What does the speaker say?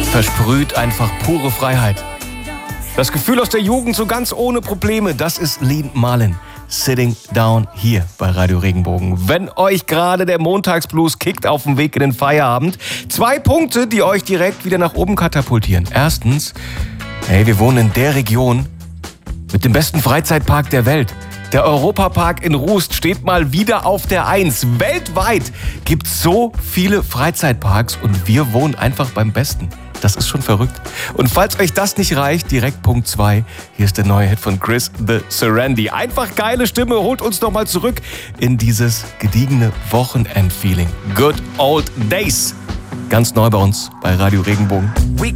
versprüht einfach pure Freiheit. Das Gefühl aus der Jugend so ganz ohne Probleme, das ist Lean Marlin. Sitting Down hier bei Radio Regenbogen. Wenn euch gerade der Montagsblues kickt auf dem Weg in den Feierabend, 2 Punkte, die euch direkt wieder nach oben katapultieren. Erstens, wir wohnen in der Region mit dem besten Freizeitpark der Welt. Der Europapark in Rust steht mal wieder auf der 1. Weltweit gibt es so viele Freizeitparks und wir wohnen einfach beim Besten. Das ist schon verrückt. Und falls euch das nicht reicht, direkt Punkt 2. Hier ist der neue Hit von Chris The Serenity. Einfach geile Stimme, holt uns doch mal zurück in dieses gediegene Wochenend-Feeling. Good Old Days. Ganz neu bei uns bei Radio Regenbogen. We